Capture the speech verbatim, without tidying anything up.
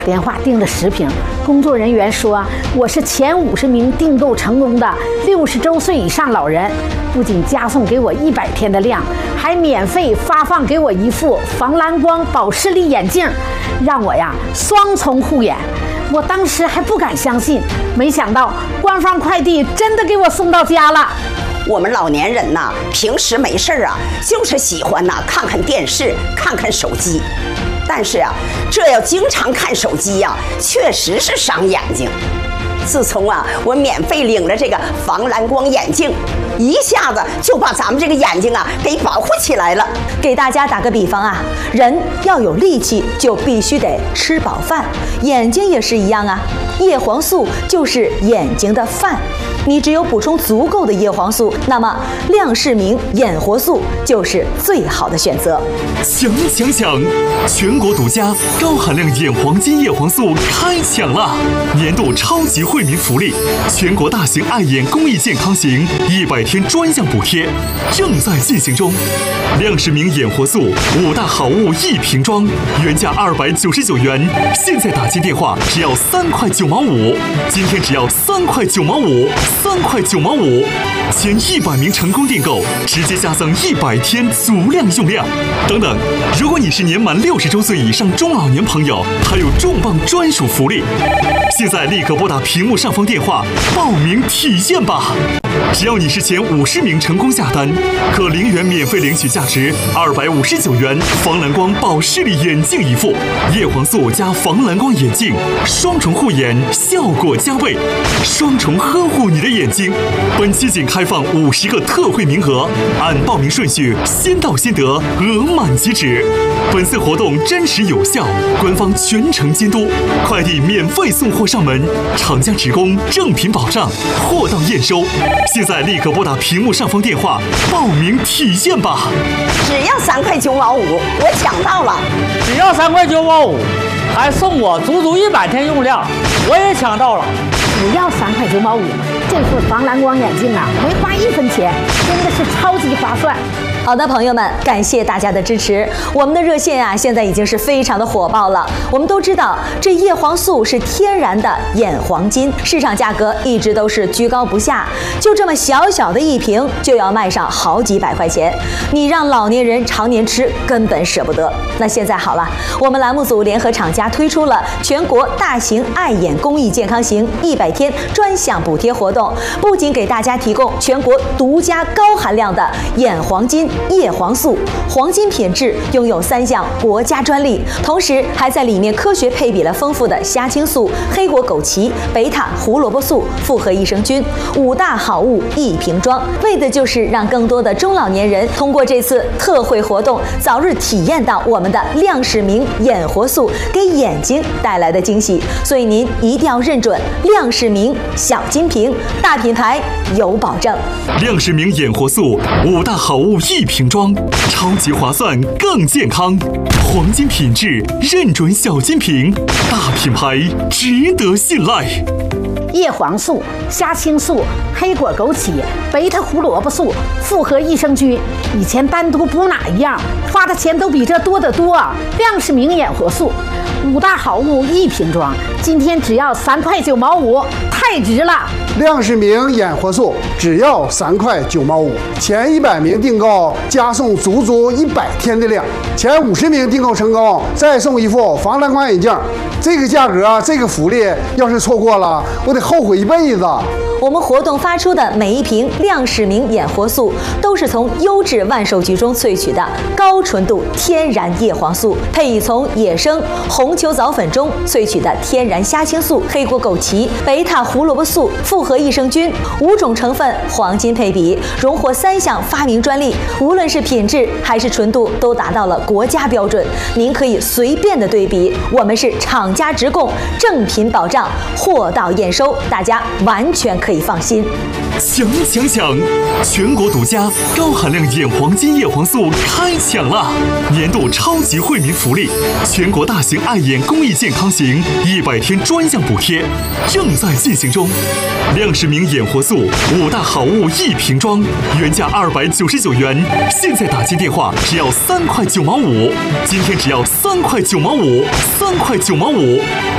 电话订了十瓶，工作人员说我是前五十名订购成功的六十周岁以上老人，不仅加送给我一百天的量，还免费发放给我一副防蓝光保视力眼镜，让我呀双重护眼。我当时还不敢相信，没想到官方快递真的给我送到家了。 我们老年人呐，平时没事啊，就是喜欢呐看看电视，看看手机。但是啊，这要经常看手机呀、啊，确实是伤眼睛。自从啊，我免费领了这个防蓝光眼镜，一下子就把咱们这个眼睛啊给保护起来了。 给大家打个比方啊，人要有力气，就必须得吃饱饭，眼睛也是一样啊。叶黄素就是眼睛的饭，你只有补充足够的叶黄素，那么亮视明眼活素就是最好的选择。 抢抢抢！全国独家高含量眼黄金叶黄素开抢了！年度超级惠民福利，全国大型爱眼公益健康行一百天专项补贴正在进行中。亮视明眼活素五大好物一瓶装，原价二百九十九元，现在打进电话只要三块九毛五，今天只要三块九毛五，三块九毛五，前一百名成功订购直接加赠一百天足量用量。等等，如果你是年满六十周岁以上中老年朋友，还有重磅专属福利。现在立刻拨打屏幕上方电话报名体验吧！只要你是前五十名成功下单，可零元免费领取价值二百五十九元防蓝光保视力眼镜一副，叶黄素加防蓝光眼镜，双重护眼，效果加倍，双重呵护你的眼睛。本期仅开放五十个特惠名额，按报名顺序先到先得，额满即止。本次活动真实有效，官方全程监督，快递免费送货上门，厂家直供，正品保障，货到验收。现在立刻拨打屏幕上方电话报名体验吧！ 只要三块九毛五，我抢到了！ 只要三块九毛五，还送我足足一百天用量，我也抢到了！ 只要三块九毛五，这副防蓝光眼镜啊，没花一分钱，真的是超级划算。 好的，朋友们，感谢大家的支持。我们的热线啊，现在已经是非常的火爆了。我们都知道，这叶黄素是天然的眼黄金，市场价格一直都是居高不下，就这么小小的一瓶就要卖上好几百块钱，你让老年人常年吃根本舍不得。那现在好了，我们栏目组联合厂家推出了全国大型爱眼公益健康行一百天专项补贴活动，不仅给大家提供全国独家高含量的眼黄金叶黄素，黄金品质，拥有三项国家专利，同时还在里面科学配比了丰富的虾青素、黑果枸杞、贝塔胡萝卜素、复合益生菌，五大好物一瓶装，为的就是让更多的中老年人通过这次特惠活动，早日体验到我们的亮视明眼活素给眼睛带来的惊喜。所以您一定要认准亮视明小金瓶，大品牌有保证。 亮视明眼活素五大好物一瓶装，超级划算更健康，黄金品质认准小金瓶，大品牌值得信赖。 叶黄素、虾青素、黑果枸杞、贝塔胡萝卜素、复合益生菌，以前单独补哪一样，花的钱都比这多得多。亮视明眼活素，五大好物一瓶装，今天只要三块九毛五，太值了！ 亮视明眼活素只要三块九毛五，前一百名订购加送足足一百天的量，前五十名订购成功再送一副防蓝光眼镜。这个价格，这个福利，要是错过了，我得后悔一辈子。 我们活动发出的每一瓶亮视明眼活素，都是从优质万寿菊中萃取的高纯度天然叶黄素，配以从野生红球藻粉中萃取的天然虾青素、黑果枸杞、贝塔胡萝卜素、复合益生菌五种成分黄金配比，荣获三项发明专利，无论是品质还是纯度都达到了国家标准。您可以随便的对比，我们是厂家直供，正品保障，货到验收，大家完全可以放心。 抢抢抢！全国独家高含量眼黄金叶黄素开抢了！年度超级惠民福利，全国大型爱眼公益健康行一百天专项补贴正在进行中。亮视明眼活素五大好物一瓶装，原价二百九十九元，现在打进电话只要三块九毛五，今天只要三块九毛五，三块九毛五。